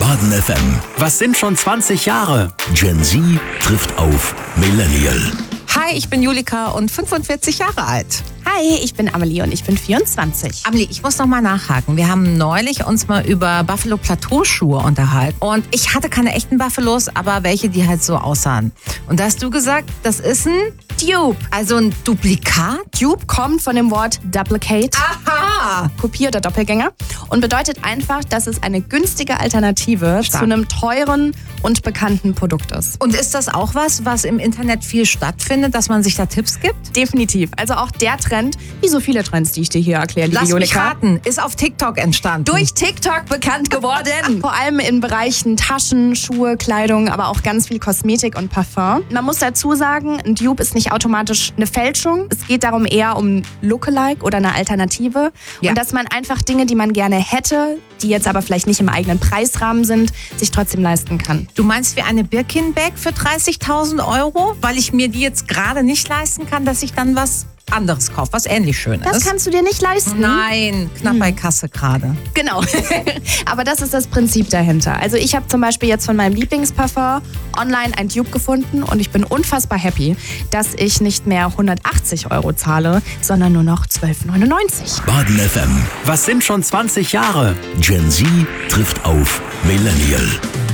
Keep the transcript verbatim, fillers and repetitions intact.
Baden F M. Was sind schon zwanzig Jahre? Gen Z trifft auf Millennial. Hi, ich bin Julika und fünfundvierzig Jahre alt. Hi, ich bin Amelie und ich bin vierundzwanzig. Amelie, ich muss noch mal nachhaken. Wir haben neulich uns mal über Buffalo Plateau Schuhe unterhalten. Und ich hatte keine echten Buffalos, aber welche, die halt so aussahen. Und da hast du gesagt, das ist ein Dupe. Also ein Duplikat? Dupe kommt von dem Wort Duplicate. Aha! Kopie oder Doppelgänger. Und bedeutet einfach, dass es eine günstige Alternative Stark. zu einem teuren und bekannten Produkt ist. Und ist das auch was, was im Internet viel stattfindet, dass man sich da Tipps gibt? Definitiv. Also auch der Trend, wie so viele Trends, die ich dir hier erkläre, liebe Lass mich Julika. raten, ist auf TikTok entstanden. Durch TikTok bekannt geworden. Vor allem in Bereichen Taschen, Schuhe, Kleidung, aber auch ganz viel Kosmetik und Parfum. Man muss dazu sagen, ein Dupe ist nicht automatisch eine Fälschung. Es geht darum eher um Lookalike oder eine Alternative. Ja. Und dass man einfach Dinge, die man gerne hätte, die jetzt aber vielleicht nicht im eigenen Preisrahmen sind, sich trotzdem leisten kann. Du meinst wie eine Birkin-Bag für dreißigtausend Euro? Weil ich mir die jetzt gerade nicht leisten kann, dass ich dann was anderes kaufe, was ähnlich schön Das ist. kannst du dir nicht leisten. Nein, knapp bei Kasse gerade. Genau. Aber das ist das Prinzip dahinter. Also ich habe zum Beispiel jetzt von meinem Lieblingsparfum online ein Dupe gefunden und ich bin unfassbar happy, dass ich nicht mehr hundertachtzig Euro zahle, sondern nur noch zwölf neunundneunzig. Baden F M. Was sind schon zwanzig Jahre? Gen Z trifft auf Millennial.